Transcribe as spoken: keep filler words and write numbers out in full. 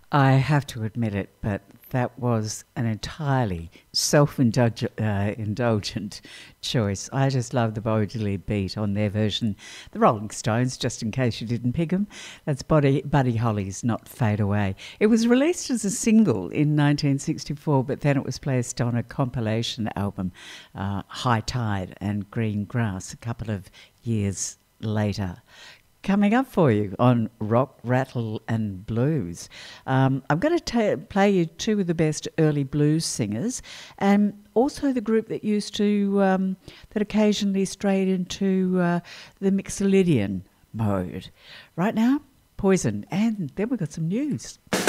I have to admit it, but that was an entirely self-indulgent uh, indulgent choice. I just love the Bo Diddley beat on their version. The Rolling Stones, just in case you didn't pick them, that's Buddy, Buddy Holly's Not Fade Away. It was released as a single in nineteen sixty-four, but then it was placed on a compilation album, uh, High Tide and Green Grass, a couple of years later. Coming up for you on Rock, Rattle and Blues. Um, I'm going to ta- play you two of the best early blues singers, and also the group that used to, um, that occasionally strayed into uh, the Mixolydian mode. Right now, Poison, and then we've got some news.